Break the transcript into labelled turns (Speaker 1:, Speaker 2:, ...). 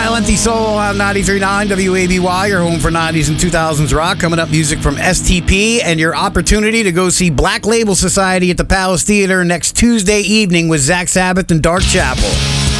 Speaker 1: Silenti Soul on 93.9 WABY, your home for 90s and 2000s rock. Coming up, music from STP and your opportunity to go see Black Label Society at the Palace Theater next Tuesday evening with Zach Sabbath and Dark Chapel.